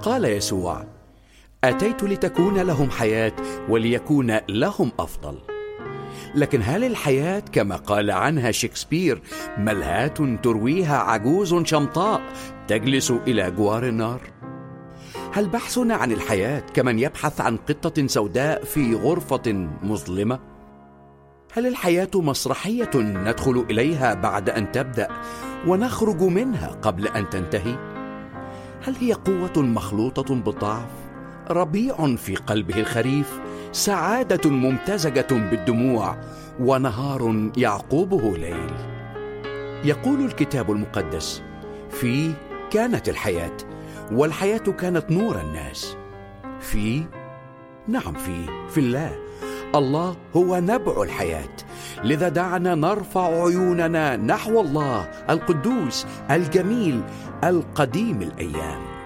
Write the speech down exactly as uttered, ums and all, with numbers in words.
قال يسوع: أتيت لتكون لهم حياة وليكون لهم أفضل. لكن هل الحياة كما قال عنها شكسبير ملهاة ترويها عجوز شمطاء تجلس إلى جوار النار؟ هل بحثنا عن الحياة كمن يبحث عن قطة سوداء في غرفة مظلمة؟ هل الحياة مسرحية ندخل إليها بعد أن تبدأ ونخرج منها قبل أن تنتهي؟ هل هي قوة مخلوطة بالضعف، ربيع في قلبه الخريف، سعادة ممتزجة بالدموع، ونهار يعقوبه ليل؟ يقول الكتاب المقدس: فيه كانت الحياة، والحياة كانت نور الناس. في نعم في في الله. الله هو نبع الحياة، لذا دعنا نرفع عيوننا نحو الله القدوس الجميل القديم الأيام.